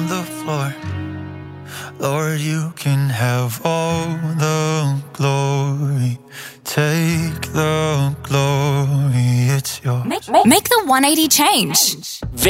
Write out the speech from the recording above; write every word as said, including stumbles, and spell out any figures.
the floor. Lord, you can have all the glory. Take the glory, it's yours. Make, make, make the one eighty change.